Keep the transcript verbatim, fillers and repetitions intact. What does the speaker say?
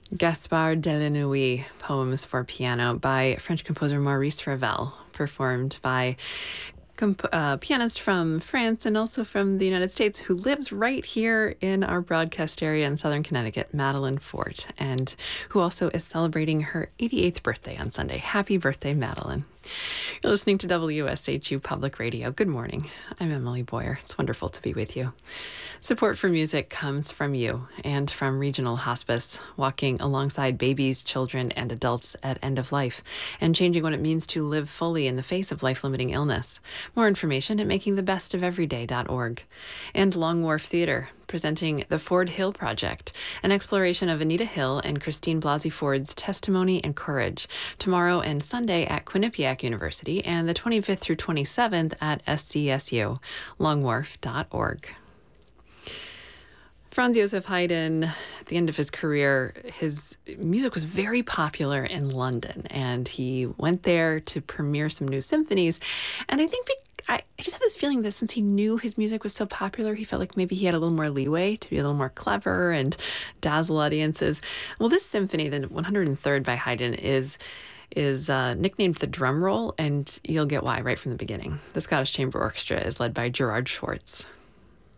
Gaspard de la Nuit, Poems for Piano by French composer Maurice Ravel, performed by comp- uh, pianist from France and also from the United States who lives right here in our broadcast area in southern Connecticut, Madeline Fort, and who also is celebrating her eighty-eighth birthday on Sunday. Happy birthday, Madeline. You're listening to W S H U Public Radio. Good morning. I'm Emily Boyer. It's wonderful to be with you. Support for music comes from you and from Regional Hospice, walking alongside babies, children, and adults at end of life and changing what it means to live fully in the face of life-limiting illness. More information at making the best of everyday dot org. And Long Wharf Theater, presenting The Ford Hill Project, an exploration of Anita Hill and Christine Blasey Ford's testimony and courage, tomorrow and Sunday at Quinnipiac University and the twenty-fifth through twenty-seventh at S C S U, long wharf dot org. Franz Joseph Haydn, at the end of his career, his music was very popular in London, and he went there to premiere some new symphonies. And I think be- I, I just have this feeling that since he knew his music was so popular, he felt like maybe he had a little more leeway to be a little more clever and dazzle audiences. Well, this symphony, the one hundred third by Haydn, is is uh, nicknamed the Drum Roll, and you'll get why right from the beginning. The Scottish Chamber Orchestra is led by Gerard Schwartz.